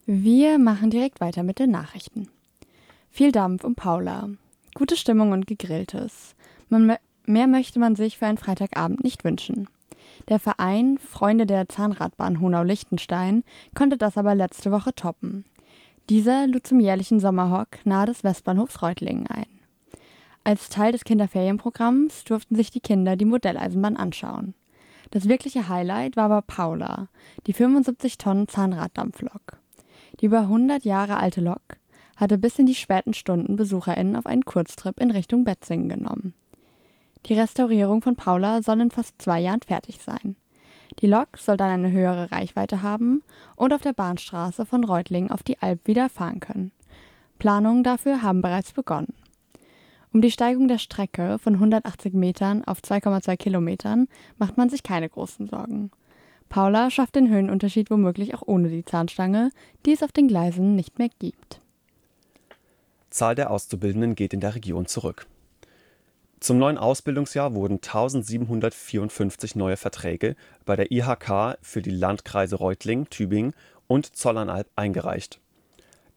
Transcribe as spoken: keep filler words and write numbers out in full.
Wir machen direkt weiter mit den Nachrichten. Viel Dampf um Paula. Gute Stimmung und Gegrilltes. Man, mehr möchte man sich für einen Freitagabend nicht wünschen. Der Verein Freunde der Zahnradbahn Honau-Lichtenstein konnte das aber letzte Woche toppen. Dieser lud zum jährlichen Sommerhock nahe des Westbahnhofs Reutlingen ein. Als Teil des Kinderferienprogramms durften sich die Kinder die Modelleisenbahn anschauen. Das wirkliche Highlight war aber Paula, die fünfundsiebzig Tonnen Zahnraddampflok. Die über hundert Jahre alte Lok hatte bis in die späten Stunden BesucherInnen auf einen Kurztrip in Richtung Betzingen genommen. Die Restaurierung von Paula soll in fast zwei Jahren fertig sein. Die Lok soll dann eine höhere Reichweite haben und auf der Bahnstraße von Reutlingen auf die Alp wieder fahren können. Planungen dafür haben bereits begonnen. Um die Steigung der Strecke von hundertachtzig Metern auf zwei Komma zwei Kilometern macht man sich keine großen Sorgen. Paula schafft den Höhenunterschied womöglich auch ohne die Zahnstange, die es auf den Gleisen nicht mehr gibt. Zahl der Auszubildenden geht in der Region zurück. Zum neuen Ausbildungsjahr wurden eintausendsiebenhundertvierundfünfzig neue Verträge bei der I H K für die Landkreise Reutlingen, Tübingen und Zollernalb eingereicht.